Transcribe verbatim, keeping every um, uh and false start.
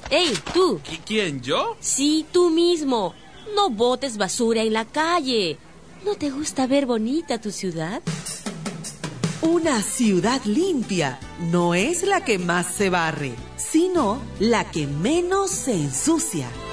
¡Ey, tú! ¿Qui- ¿Quién, yo? Sí, tú mismo. No botes basura en la calle. ¿No te gusta ver bonita tu ciudad? Una ciudad limpia no es la que más se barre, sino la que menos se ensucia.